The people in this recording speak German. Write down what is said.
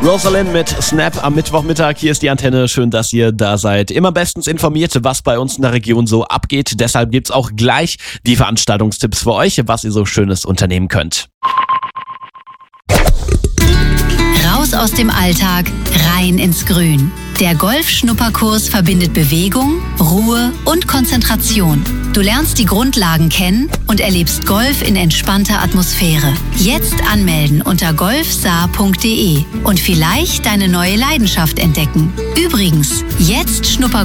Rosalind mit Snap am Mittwochmittag. Hier ist die Antenne. Schön, dass ihr da seid. Immer bestens informiert, was bei uns in der Region so abgeht. Deshalb gibt's auch gleich die Veranstaltungstipps für euch, was ihr so Schönes unternehmen könnt. Raus aus dem Alltag, rein ins Grün. Der Golf-Schnupperkurs verbindet Bewegung, Ruhe und Konzentration. Du lernst die Grundlagen kennen und erlebst Golf in entspannter Atmosphäre. Jetzt anmelden unter golfsaar.de und vielleicht deine neue Leidenschaft entdecken. Übrigens, jetzt